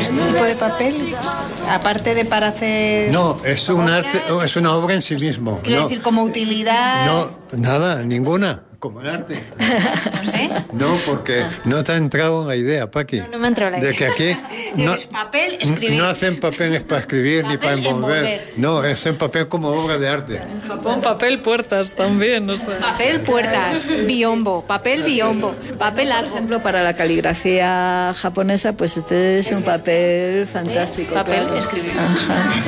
este tipo de papel? Aparte de para hacer... No, es un arte, es una obra en sí mismo. Quiero decir, como utilidad... No, nada, ninguna. Como el arte. No sé. No, porque no te ha entrado la idea, Paqui. No me ha entrado la idea. De que aquí Es papel, escribir. no hacen papeles para escribir ni para Papel, envolver. envolver. No, es en papel como obra de arte. En Japón, papel puertas también, o sea. Papel puertas, biombo, papel biombo, papel Por algo. ejemplo, para la caligrafía japonesa, pues este es un papel fantástico. Papel, claro. escribir. Ajá.